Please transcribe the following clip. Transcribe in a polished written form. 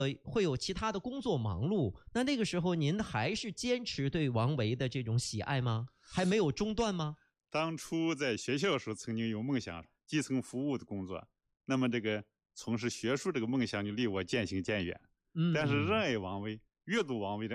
会有其他的工作忙碌，那个时候您还是坚持对王维的这种喜爱吗？还没有中断吗？ 当初在学校时候曾经有梦想基层服务的工作，那么这个从事学术这个梦想就离我渐行渐远。但是热爱王维，阅读王维的